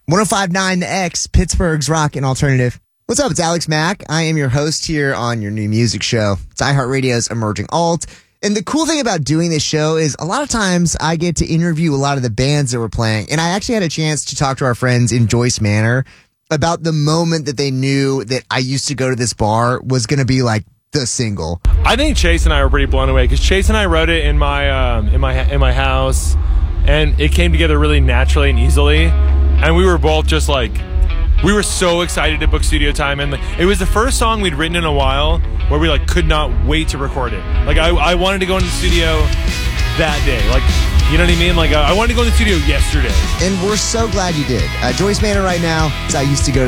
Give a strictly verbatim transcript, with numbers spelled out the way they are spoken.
one oh five point nine The X, Pittsburgh's rock and alternative. What's up? It's Alex Mack. I am your host here on your new music show. It's iHeartRadio's Emerging Alt. And the cool thing about doing this show is a lot of times I get to interview a lot of the bands that we're playing. And I actually had a chance to talk to our friends in Joyce Manor about the moment that they knew that I Used to Go to This Bar was going to be like the single. I think Chase and I were pretty blown away because Chase and I wrote it in my um, in my in my house, and it came together really naturally and easily. And we were both just like, we were so excited to book studio time, and it was the first song we'd written in a while where we like could not wait to record it. Like I, I wanted to go into the studio that day, like, you know what I mean? Like I wanted to go in the studio yesterday. And we're so glad you did. Uh, Joyce Manor right now. It's I Used to Go to